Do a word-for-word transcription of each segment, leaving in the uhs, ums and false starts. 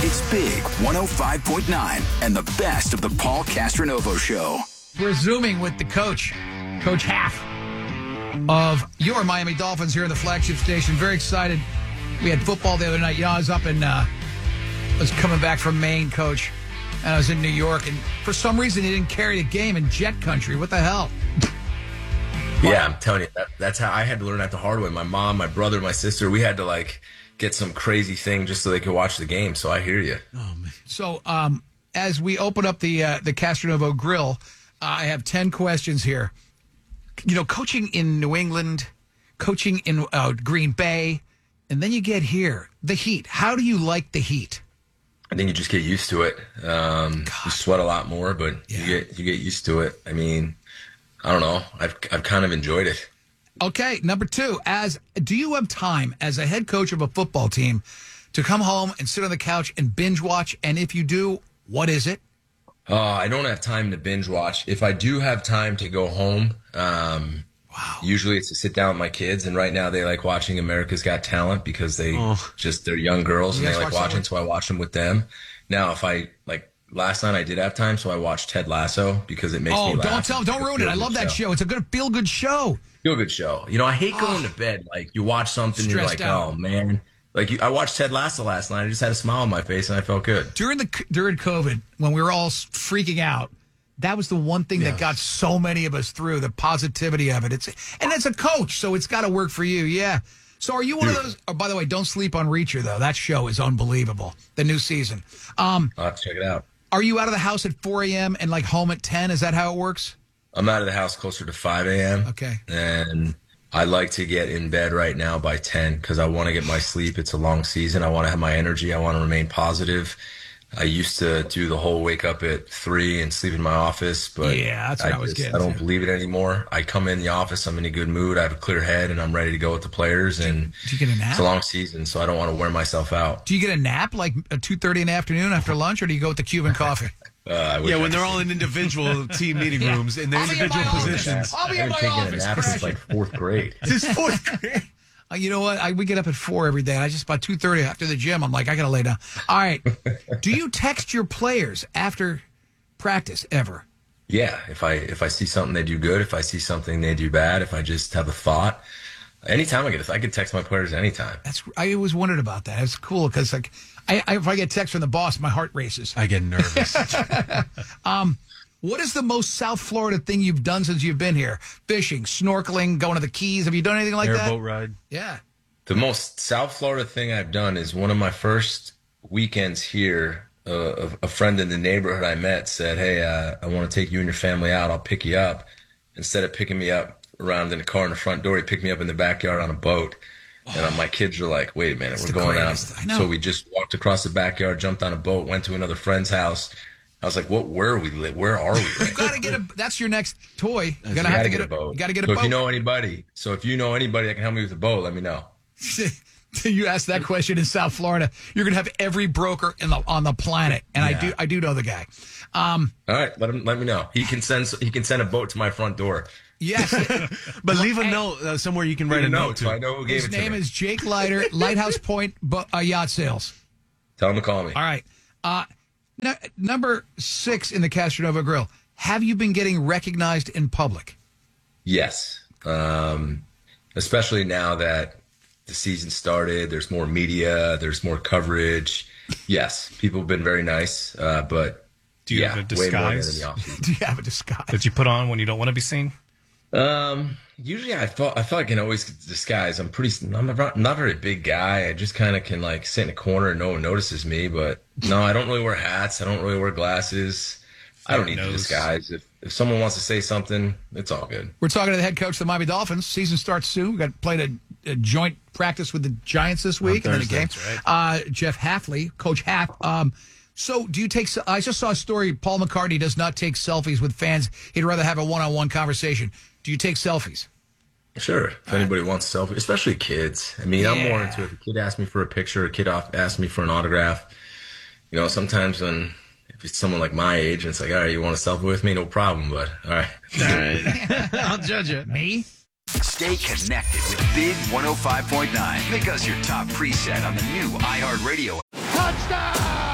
It's Big one oh five point nine and the best of the Paul Castronovo Show. We're Zooming with the coach, Coach Half of your Miami Dolphins here in the flagship station. Very excited. We had football the other night. You know, I was up in, uh, I was coming back from Maine, Coach, and I was in New York, and for some reason he didn't carry the game in jet country. What the hell? Yeah, I'm telling you, that, that's how I had to learn that the hard way. My mom, my brother, my sister, we had to, like, get some crazy thing just so they could watch the game, so I hear you. Oh, man. So um, as we open up the uh, the Castronovo Grill, uh, I have ten questions here. You know, coaching in New England, coaching in uh, Green Bay, and then you get here, the heat. How do you like the heat? I think you just get used to it. Um, you sweat a lot more, but yeah. you get you get used to it. I mean, I don't know. I've I've kind of enjoyed it. Okay, number two, as do you have time as a head coach of a football team to come home and sit on the couch and binge watch? And if you do, what is it? Uh, I don't have time to binge watch. If I do have time to go home, um, wow. usually it's to sit down with my kids. And right now they like watching America's Got Talent because they oh. just, they're young girls you and they like watch watching. So I watch them with them. Now, if I like last night I did have time, so I watched Ted Lasso because it makes oh, me laugh. Oh, don't tell, don't ruin it. I love that show. show. It's a good feel good show. Feel good show. You know, I hate going oh. to bed. Like you watch something, you're like, out. oh man. Like you, I watched Ted Lasso last night. I just had a smile on my face and I felt good. During the during COVID, when we were all freaking out, that was the one thing yeah. that got so many of us through. The positivity of it. It's and as a coach, so it's got to work for you. Yeah. So are you one Dude. of those? Oh, by the way, don't sleep on Reacher though. That show is unbelievable. The new season. Um, I'll have to check it out. Are you out of the house at four a.m. and like home at ten? Is that how it works? I'm out of the house closer to five a.m. Okay. And I like to get in bed right now by ten because I want to get my sleep. It's a long season. I want to have my energy. I want to remain positive. I used to do the whole wake up at three and sleep in my office, but yeah, that's what I, I was just, getting I don't to. believe it anymore. I come in the office, I'm in a good mood, I have a clear head, and I'm ready to go with the players. And do you get a nap? It's a long season, so I don't want to wear myself out. Do you get a nap like at two thirty in the afternoon after lunch, or do you go with the Cuban coffee? Uh, yeah, when they're all in individual team meeting yeah. rooms in their I'll individual positions. I'll be in my taking office. a nap since like fourth grade. This is fourth grade. Uh, you know what? I, we get up at four every day. I just about two thirty after the gym. I'm like, I gotta lay down. All right. Do you text your players after practice ever? Yeah. If I if I see something they do good, if I see something they do bad, if I just have a thought, anytime I get, I can text my players anytime. That's I always wondered about that. It's cool because like. I, I, if I get text from the boss, my heart races. I get nervous. um, what is the most South Florida thing you've done since you've been here? Fishing, snorkeling, going to the Keys. Have you done anything like that? Airboat ride. Yeah. The most South Florida thing I've done is one of my first weekends here. Uh, a, a friend in the neighborhood I met said, "Hey, uh, I want to take you and your family out. I'll pick you up." Instead of picking me up around in a car in the front door, he picked me up in the backyard on a boat. And my kids are like, wait a minute, That's we're going out. So we just walked across the backyard, jumped on a boat, went to another friend's house. I was like, what, where are we? Where are we? Right you got to get a, that's your next toy. You're going to have to get, get a boat. You got to get a so boat. if you know anybody, so if you know anybody that can help me with a boat, let me know. You asked that question in South Florida. You're going to have every broker in the, on the planet. And yeah. I do, I do know the guy. Um, All right. Let him, let me know. He can send, he can send a boat to my front door. Yes. But leave a note uh, somewhere you can write a note, note to. So I know who gave His it to name me. is Jake Leiter, Lighthouse Point uh, Yacht Sales. Tell him to call me. All right. Uh, n- number six in the Castronovo Grill. Have you been getting recognized in public? Yes. Um, especially now that the season started. There's more media. There's more coverage. Yes. People have been very nice. Uh, but Do you yeah, have a disguise? Way more than the Do you have a disguise? That you put on when you don't want to be seen? Um, usually I felt, I feel like I can always disguise. I'm pretty, I'm not, not a very big guy. I just kind of can like sit in a corner and no one notices me, but no, I don't really wear hats. I don't really wear glasses. I don't need to disguise. If, if someone wants to say something, it's all good. We're talking to the head coach of the Miami Dolphins. Season starts soon. We got played a, a joint practice with the Giants this week and then a game. Right. Uh, Jeff Hafley, Coach Hap. Um, So do you take, I just saw a story, Paul McCartney does not take selfies with fans. He'd rather have a one-on-one conversation. Do you take selfies? Sure. If anybody wants a selfie, especially kids. I mean, yeah. I'm more into it. If a kid asks me for a picture, a kid asks me for an autograph. You know, sometimes when, if it's someone like my age, and it's like, all right, you want a selfie with me? No problem, but all right. All right. I'll judge it. Me? Stay connected with Big one oh five point nine. Make us your top preset on the new iHeartRadio. Touchdown!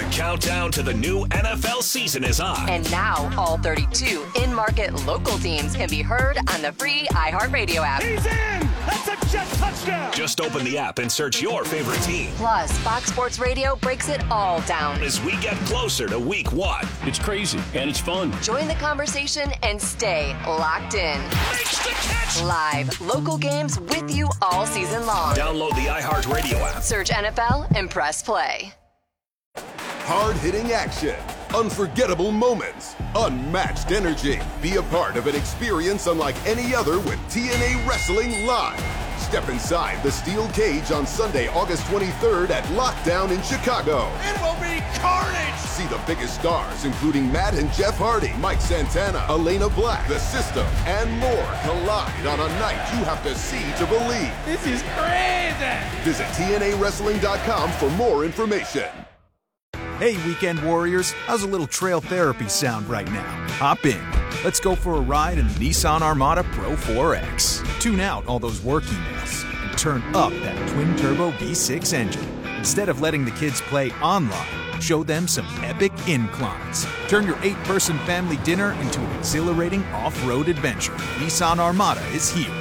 countdown to the new N F L season is on. And now all thirty-two in-market local teams can be heard on the free iHeartRadio app. He's in! That's a jet touchdown! Just open the app and search your favorite team. Plus, Fox Sports Radio breaks it all down as we get closer to week one. It's crazy and it's fun. Join the conversation and stay locked in. Makes the catch! Live, local games with you all season long. Download the iHeartRadio app. Search N F L and press play. Hard-hitting action, unforgettable moments, unmatched energy. Be a part of an experience unlike any other with T N A Wrestling Live. Step inside the steel cage on Sunday, August twenty-third at Lockdown in Chicago. It will be carnage! See the biggest stars, including Matt and Jeff Hardy, Mike Santana, Elena Black, The System, and more collide on a night you have to see to believe. This is crazy. Visit T N A wrestling dot com for more information. Hey, weekend warriors, how's a little trail therapy sound right now? Hop in. Let's go for a ride in the Nissan Armada Pro four X. Tune out all those work emails and turn up that twin-turbo V six engine. Instead of letting the kids play online, show them some epic inclines. Turn your eight-person family dinner into an exhilarating off-road adventure. Nissan Armada is here.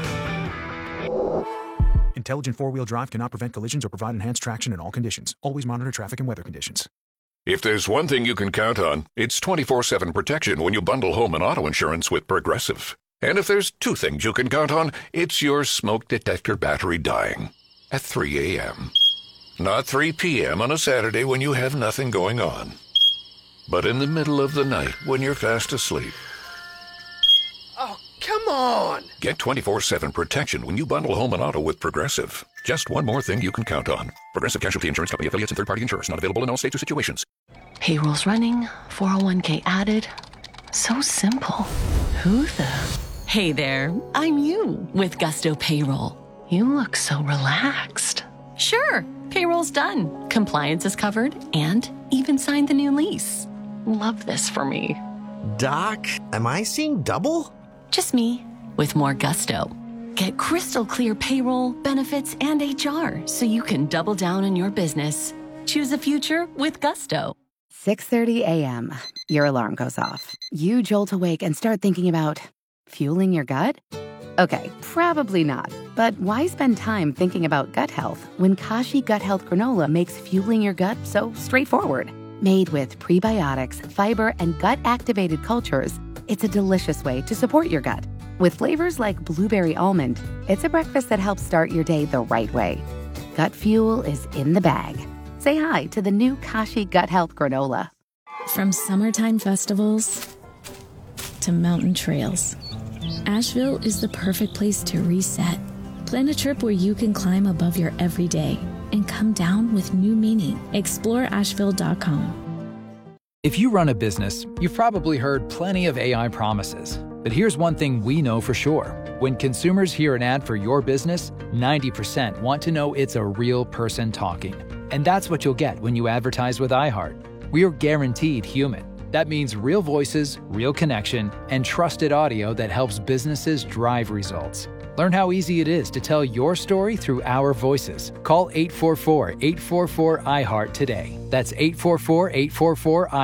Intelligent four-wheel drive cannot prevent collisions or provide enhanced traction in all conditions. Always monitor traffic and weather conditions. If there's one thing you can count on, it's twenty-four seven protection when you bundle home and auto insurance with Progressive. And if there's two things you can count on, it's your smoke detector battery dying at three a.m. Not three p.m. on a Saturday when you have nothing going on, but in the middle of the night when you're fast asleep. Oh, come on! Get twenty-four seven protection when you bundle home and auto with Progressive. Just one more thing you can count on. Progressive Casualty Insurance Company affiliates and third-party insurers. Not available in all states or situations. Payroll's running, four oh one k added. So simple. Who the? Hey there, I'm you with Gusto Payroll. You look so relaxed. Sure, payroll's done. Compliance is covered and even signed the new lease. Love this for me. Doc, am I seeing double? Just me with more Gusto. Get crystal clear payroll, benefits, and H R so you can double down on your business. Choose a future with Gusto. six thirty a.m. Your alarm goes off. You jolt awake and start thinking about fueling your gut? Okay, probably not. But why spend time thinking about gut health when Kashi Gut Health Granola makes fueling your gut so straightforward? Made with prebiotics, fiber, and gut-activated cultures, it's a delicious way to support your gut. With flavors like blueberry almond, it's a breakfast that helps start your day the right way. Gut fuel is in the bag. Say hi to the new Kashi Gut Health Granola. From summertime festivals to mountain trails, Asheville is the perfect place to reset. Plan a trip where you can climb above your everyday and come down with new meaning. explore asheville dot com. If you run a business, you've probably heard plenty of A I promises. But here's one thing we know for sure. When consumers hear an ad for your business, ninety percent want to know it's a real person talking. And that's what you'll get when you advertise with iHeart. We're guaranteed human. That means real voices, real connection, and trusted audio that helps businesses drive results. Learn how easy it is to tell your story through our voices. Call eight four four, eight four four, iHeart today. That's eight four four, eight four four, iHeart.